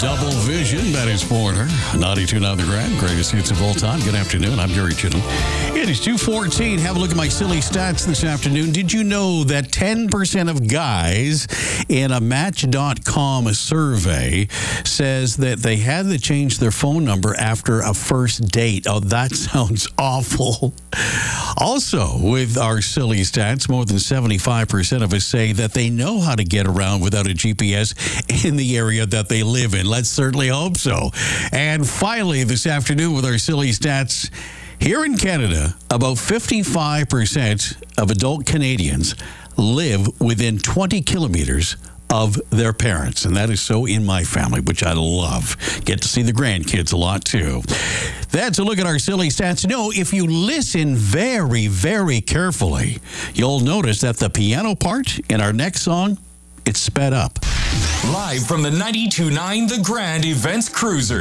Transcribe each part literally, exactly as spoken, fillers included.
Double Vision, that is Porter. ninety-two point nine The Grand, greatest hits of all time. Good afternoon, I'm Gary Chittum. It is two fourteen. Have a look at my silly stats this afternoon. Did you know that ten percent of guys in a Match dot com survey says that they had to change their phone number after a first date? Oh, that sounds awful. Also, with our silly stats, more than seventy-five percent of us say that they know how to get around without a G P S in the area that they live in. Let's certainly hope so. And finally, this afternoon with our silly stats, here in Canada, about fifty-five percent of adult Canadians live within twenty kilometers of their parents. And that is so in my family, which I love. Get to see the grandkids a lot, too. That's a look at our silly stats. You know, if you listen very, very carefully, you'll notice that the piano part in our next song, it's sped up. Live from the ninety-two point nine The Grand Events Cruiser.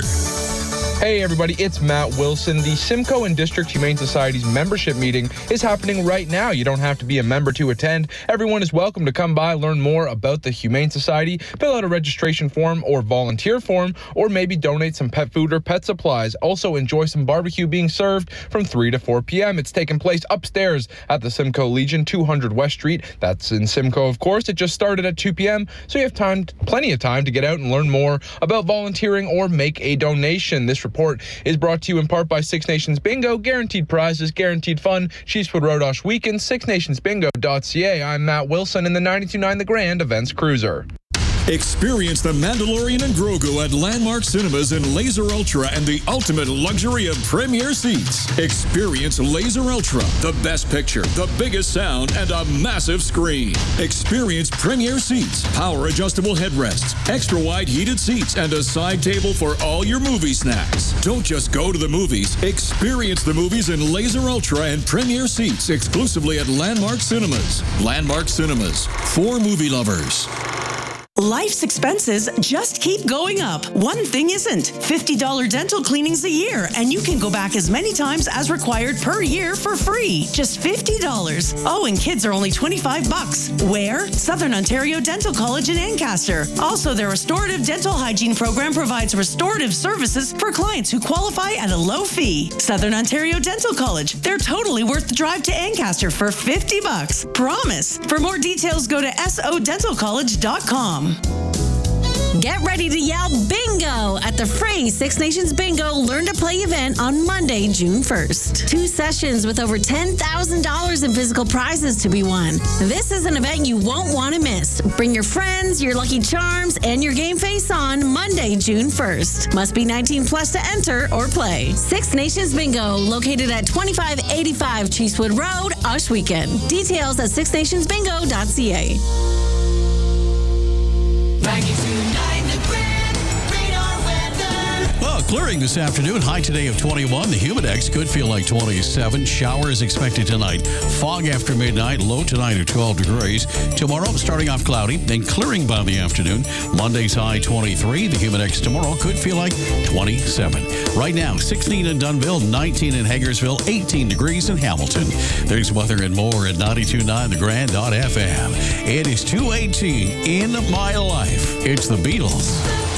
Hey everybody, it's Matt Wilson. The Simcoe and District Humane Society's membership meeting is happening right now. You don't have to be a member to attend. Everyone is welcome to come by, learn more about the Humane Society, fill out a registration form or volunteer form, or maybe donate some pet food or pet supplies. Also enjoy some barbecue being served from three to four p.m. It's taking place upstairs at the Simcoe Legion, two hundred West Street. That's in Simcoe, of course. It just started at two p.m., so you have time, plenty of time to get out and learn more about volunteering or make a donation. This report is brought to you in part by Six Nations Bingo. Guaranteed prizes, guaranteed fun. Chiefswood Road Osh Weekend, six nations bingo dot c a. I'm Matt Wilson in the ninety-two point nine The Grand Events Cruiser. Experience The Mandalorian and Grogu at Landmark Cinemas in Laser Ultra and the ultimate luxury of premier seats. Experience Laser Ultra, the best picture, the biggest sound, and a massive screen. Experience premier seats, power adjustable headrests, extra wide heated seats, and a side table for all your movie snacks. Don't just go to the movies. Experience the movies in Laser Ultra and premier seats exclusively at Landmark Cinemas. Landmark Cinemas, for movie lovers. Life's expenses just keep going up. One thing isn't. fifty dollars dental cleanings a year, and you can go back as many times as required per year for free. Just fifty dollars. Oh, and kids are only twenty-five bucks. Where? Southern Ontario Dental College in Ancaster. Also, their restorative dental hygiene program provides restorative services for clients who qualify at a low fee. Southern Ontario Dental College. They're totally worth the drive to Ancaster for fifty bucks. Promise. For more details, go to s o dental college dot com. Get ready to yell bingo at the free Six Nations Bingo Learn to Play event on Monday, June first. Two sessions with over ten thousand dollars in physical prizes to be won. This is an event you won't want to miss. Bring your friends, your lucky charms, and your game face on Monday, June first. Must be nineteen plus to enter or play. Six Nations Bingo, located at twenty-five eighty-five Chiefswood Road, Ush Weekend. Details at six nations bingo dot c a. Well, clearing this afternoon. High today of twenty-one. The Humidex could feel like twenty-seven. Showers expected tonight. Fog after midnight. Low tonight of twelve degrees. Tomorrow, starting off cloudy, then clearing by the afternoon. Monday's high twenty-three. The Humidex tomorrow could feel like twenty-seven. Right now, sixteen in Dunnville, nineteen in Hagersville, eighteen degrees in Hamilton. There's weather and more at ninety-two point nine the grand dot f m. It is two eighteen in my life. It's the Beatles.